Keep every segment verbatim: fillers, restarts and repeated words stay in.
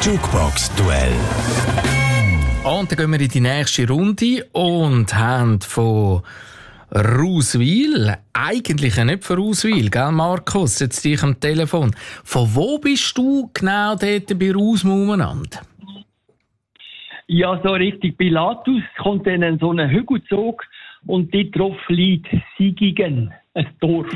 Jukebox-Duell. Und dann gehen wir in die nächste Runde und haben von Rauswil, eigentlich nicht von Rauswil, gell Markus, jetzt dich am Telefon. Von wo bist du genau dort bei Rauswil umeinander? Ja, so richtig Pilatus kommt dann in so einen Hügelzug und dort drauf liegt Sigigen, ein Dorf.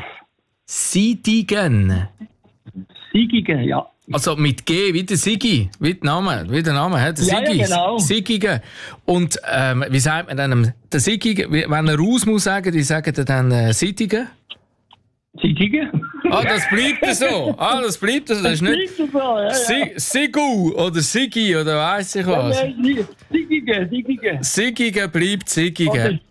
Sigigen? Sigigen, ja. Also mit G, wie der Sigi, wie der Name, wie der Name, der Ja, Sigi, ja, genau. Sigigen. Und ähm, wie sagt man dann, der Sigigen, wenn er raus muss sagen, die sagen dann äh, Sigigen? Sigigen? Ah, das bleibt so. Ah, das bleibt so. Das ist nicht so, ja, ja. Si- Sigu oder Sigi oder weiss ich was. Sigigen, Sigigen. Sigigen bleibt Sigigen.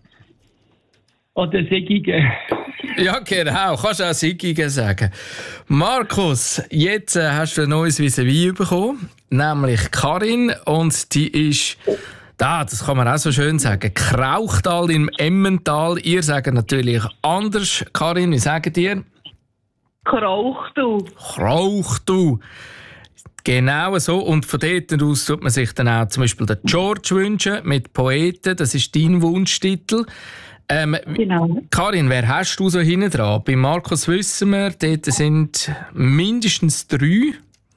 Oder Sigigen. Ja, genau. Kannst auch Sigigen sagen. Markus, jetzt äh, hast du ein neues Vis-à-vis bekommen, nämlich Karin. Und die ist, da, das kann man auch so schön sagen, Krauchtal im Emmental. Ihr sagt natürlich anders. Karin, wie sagt ihr? Krauchtal. Krauchtal. Genau so. Und von dort aus tut man sich dann auch zum Beispiel den George wünschen mit Poeten. Das ist dein Wunschtitel. Ähm, Genau. Karin, wer hast du so hinten dran? Bei Markus wissen wir, dort sind mindestens drei.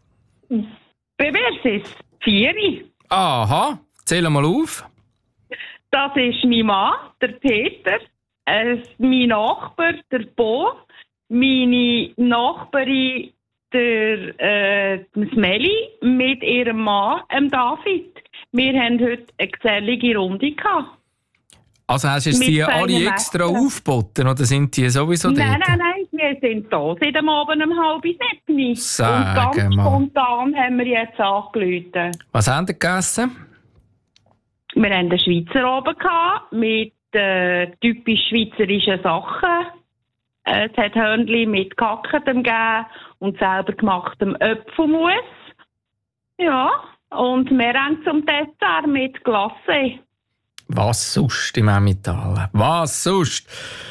Bei wer ist es? Vier. Aha, zähl mal auf. Das ist mein Mann, der Peter, äh, mein Nachbar, der Bo, meine Nachbarin, der äh, Smelly, mit ihrem Mann, dem David. Wir haben heute eine gesellige Runde gehabt. Also hast du jetzt Mit die alle feinen extra Mädchen. aufgeboten oder sind die sowieso dort? Nein, nein, nein, wir sind da seit dem Abend um halb sieben. Und Sag ganz mal. spontan haben wir jetzt angerufen. Was haben die gegessen? Wir hatten den Schweizer oben gehabt, mit äh, typisch schweizerischen Sachen. Äh, es hat Hörnchen mit Gehacktem gegeben und selber gemachtem Äpfelmus. Ja, und wir haben zum Dessert mit Glace. Was sonst im Emmental? Was sonst?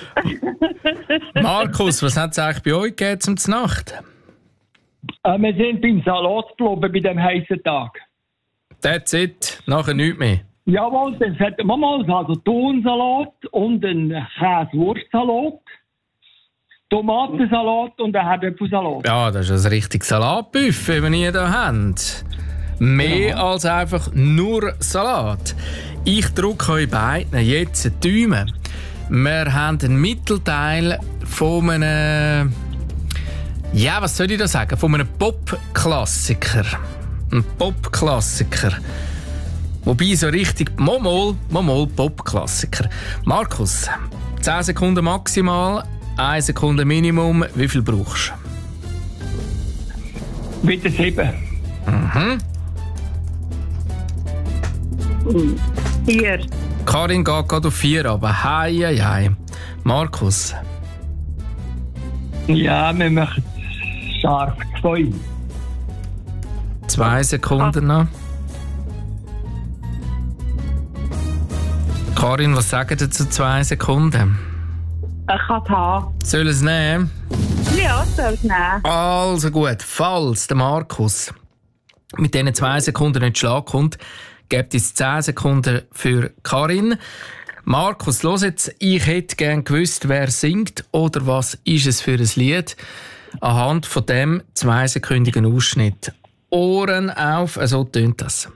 Markus, was hat es eigentlich bei euch gegeben zum Znacht? Äh, wir sind beim Salat geblieben bei dem heißen Tag. That's it. Nachher nichts mehr. Jawohl, das hat manchmal also Thunsalat und einen Käsewurstsalat, Tomatensalat und einen Herdöpfelsalat. Ja, das ist ein richtiges Salatbuffet, wenn ihr da habt. Mehr Ja. als einfach nur Salat. Ich drücke euch beiden jetzt die Daumen. Wir haben einen Mittelteil von einem, ja, was soll ich da sagen, von einem Pop-Klassiker. Ein Pop-Klassiker. Wobei so richtig, mal, mal, mal Pop-Klassiker. Markus, zehn Sekunden maximal, eine Sekunde Minimum. Wie viel brauchst du? Bitte sieben. Mhm. Vier. Karin geht gerade auf vier, aber hei, hei, hei. Markus. Ja, wir machen scharf. Zwei. Zwei Sekunden noch. Karin, was sagen Sie zu zwei Sekunden? Ich kann es haben. Soll es nehmen? Ja, soll es nehmen. Also gut, falls der Markus mit diesen zwei Sekunden nicht Schlag kommt, gibt es zehn Sekunden für Karin. Markus, los jetzt, ich hätte gerne gewusst, wer singt oder was ist es für ein Lied anhand von dem zweisekündigen Ausschnitt. Ohren auf, so tönt das.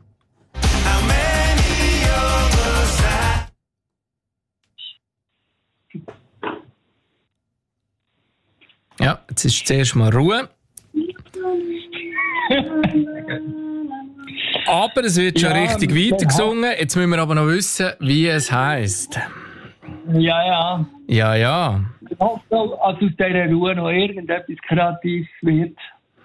Ja, jetzt ist zuerst mal Ruhe. Aber es wird schon Ja, richtig das- weitergesungen. Jetzt müssen wir aber noch wissen, wie es heisst. Ja, ja. Ja, ja. Ich hoffe, dass aus dieser Ruhe noch irgendetwas Kreatives wird.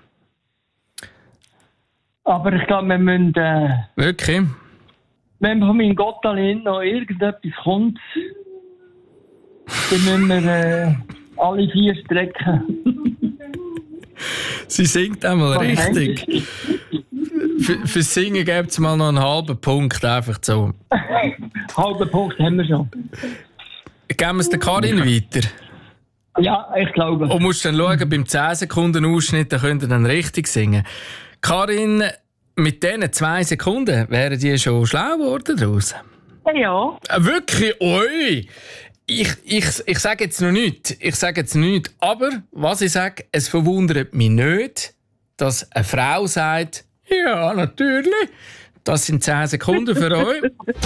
Aber ich glaube, wir müssen, äh, Wirklich? wenn von meinem Gottalin noch irgendetwas kommt, dann müssen wir äh, alle vier strecken. Sie singt einmal Okay. richtig. Für, fürs Singen gibt es mal noch einen halben Punkt, einfach so. Halben Punkt haben wir schon. Geben wir es der Karin weiter. Ja, ich glaube. Und musst dann schauen, beim zehn Sekunden Ausschnitt, da könnt ihr dann richtig singen. Karin, mit diesen zwei Sekunden wären die schon schlau geworden daraus. Ja. Äh, wirklich? Ui! Ich, ich, ich sage jetzt noch nichts. Ich sage jetzt nichts. Aber, was ich sage, es verwundert mich nicht, dass eine Frau sagt, ja, natürlich. Das sind zehn Sekunden für euch.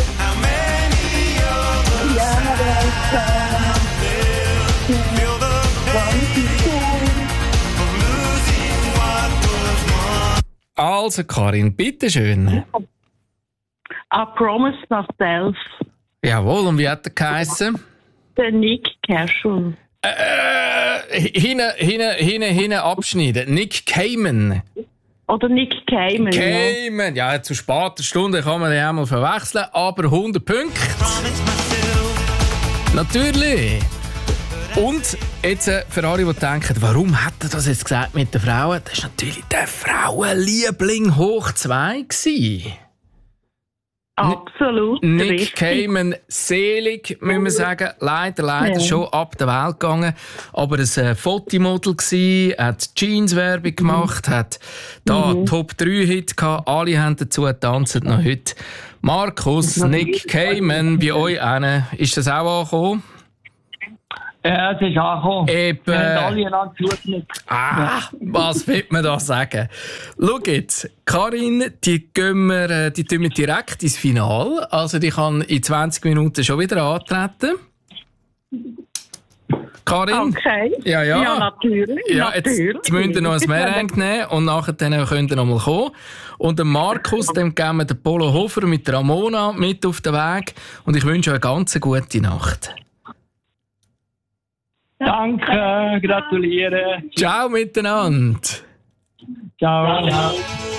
Also, Karin, bitteschön. I promise myself. Jawohl, und wie hat er geheissen? Der Nick Cashel. Äh, hinten, hinten, hinten, hinten abschneiden. Nick Cayman. Oder Nick Cayman. Cayman. Ja, zu später Stunde kann man den auch mal verwechseln, aber hundert Punkte. Natürlich. Und jetzt äh, für alle, die denken, warum hat er das jetzt gesagt mit den Frauen? Das war natürlich der Frauenliebling hoch zwei gewesen. Absolut. Nick richtig. Cayman, selig, müssen wir sagen. Leider, leider ja. schon ab der Welt gegangen. Aber ein äh, Fotomodel gsi, hat Jeans-Werbung gemacht, mhm. hat da mhm. Top drei Hit gehabt. Alle haben dazu getanzt, noch heute. Markus, mhm. Nick Cayman, bei euch einen. Ist das auch angekommen? Ja, es ist angekommen. Eben. Wir haben alle einander zugeschaut. Ah, was will man da sagen? Schau jetzt, Karin, die gehen wir, die tun wir direkt ins Finale. Also die kann in zwanzig Minuten schon wieder antreten. Karin? Okay. Ja, ja. Ja, natürlich. Ja, jetzt, natürlich. jetzt müsst ihr noch ein Merengue nehmen und nachher dann könnt ihr noch mal kommen. Und dem Markus, dem geben wir den Polo Hofer mit Ramona mit auf den Weg. Und ich wünsche euch eine ganz gute Nacht. Danke, gratuliere. Ciao miteinander. Ciao. Ciao.